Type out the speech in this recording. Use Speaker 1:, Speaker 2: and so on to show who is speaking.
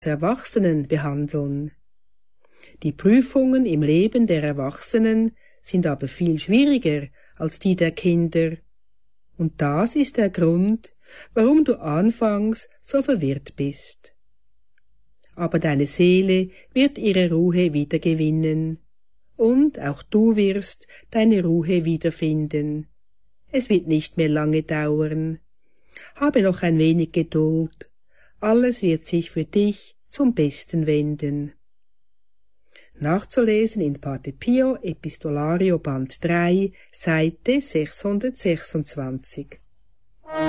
Speaker 1: Erwachsenen behandeln. Die Prüfungen im Leben der Erwachsenen sind aber viel schwieriger als die der Kinder. Und das ist der Grund, warum du anfangs so verwirrt bist. Aber deine Seele wird ihre Ruhe wiedergewinnen. Und auch du wirst deine Ruhe wiederfinden. Es wird nicht mehr lange dauern. Habe noch ein wenig Geduld. Alles wird sich für dich zum Besten wenden. Nachzulesen in Pate Pio Epistolario Band 3, Seite 626.